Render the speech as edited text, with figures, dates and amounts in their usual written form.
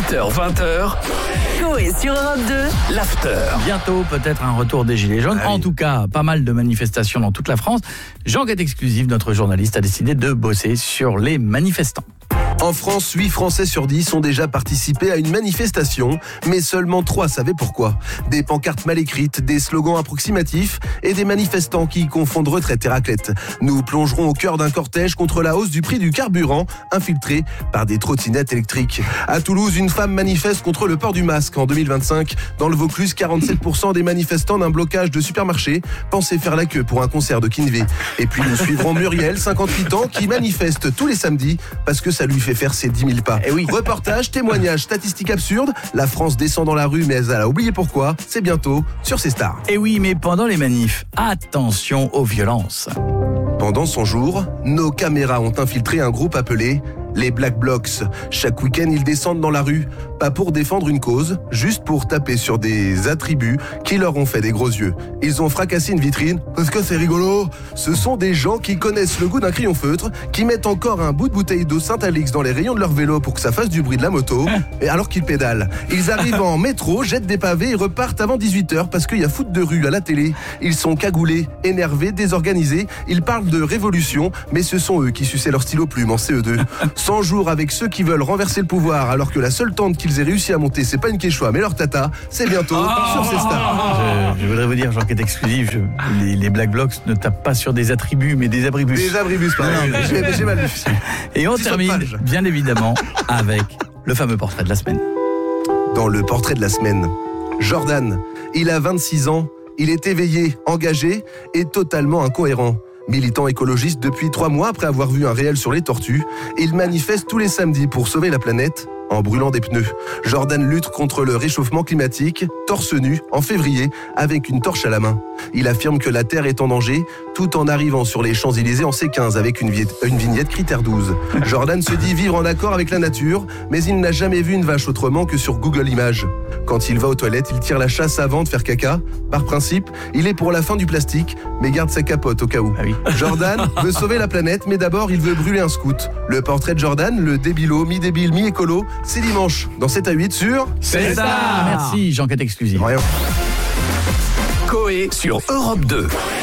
18h-20h, Coé sur Europe 2. l'after. Bientôt, peut-être un retour des Gilets jaunes. En tout cas, pas mal de manifestations dans toute la France. Jean-Guette Exclusif, notre journaliste, a décidé de bosser sur les manifestants. En France, 8 Français sur 10 ont déjà participé à une manifestation, mais seulement 3 savaient pourquoi. Des pancartes mal écrites, des slogans approximatifs et des manifestants qui confondent retraite et raclette. Nous plongerons au cœur d'un cortège contre la hausse du prix du carburant, infiltré par des trottinettes électriques. À Toulouse, une femme manifeste contre le port du masque en 2025. Dans le Vaucluse, 47% des manifestants d'un blocage de supermarché pensaient faire la queue pour un concert de Kinvey. Et puis nous suivrons Muriel, 58 ans, qui manifeste tous les samedis parce que ça lui fait faire ses 10 000 pas. Eh oui. Reportage, témoignages, statistiques absurdes. La France descend dans la rue, mais elle a oublié pourquoi. C'est bientôt sur ces stars. Et oui, mais pendant les manifs, attention aux violences. Pendant son jour, nos caméras ont infiltré un groupe appelé les Black Blocs. Chaque week-end, ils descendent dans la rue, pas pour défendre une cause, juste pour taper sur des attributs qui leur ont fait des gros yeux. Ils ont fracassé une vitrine, parce que c'est rigolo. Ce sont des gens qui connaissent le goût d'un crayon feutre, qui mettent encore un bout de bouteille d'eau Saint-Alix dans les rayons de leur vélo pour que ça fasse du bruit de la moto, et alors qu'ils pédalent. Ils arrivent en métro, jettent des pavés et repartent avant 18h parce qu'il y a foot de rue à la télé. Ils sont cagoulés, énervés, désorganisés. Ils parlent de révolution, mais ce sont eux qui suçaient leur stylo plume en CE2. 100 jours avec ceux qui veulent renverser le pouvoir alors que la seule tente qu'ils aient réussi à monter, c'est pas une Quechua mais leur tata, c'est bientôt sur ces stars. Je voudrais vous dire, Jean-Guette Exclusif, les Black Blocs ne tapent pas sur des attributs, mais des abribus. Des abribus, pardon. J'ai mal vu. Et on 10 termine, pages. bien évidemment, avec le fameux portrait de la semaine. Dans le portrait de la semaine, Jordan, il a 26 ans, il est éveillé, engagé et totalement incohérent. Militant écologiste depuis 3 mois après avoir vu un réel sur les tortues, il manifeste tous les samedis pour sauver la planète en brûlant des pneus. Jordan lutte contre le réchauffement climatique, torse nu, en février, avec une torche à la main. Il affirme que la Terre est en danger, tout en arrivant sur les Champs-Élysées en C15 avec une vignette Critère 12. Jordan se dit vivre en accord avec la nature, mais il n'a jamais vu une vache autrement que sur Google Images. Quand il va aux toilettes, il tire la chasse avant de faire caca. Par principe, il est pour la fin du plastique, mais garde sa capote au cas où. Ah oui. Jordan veut sauver la planète, mais d'abord il veut brûler un scout. Le portrait de Jordan, le débilo, mi-débile, mi-écolo, c'est dimanche, dans 7 à 8 sur... C'est ça. Merci, Jean-Guette Exclusif. Rien. Coé sur Europe 2.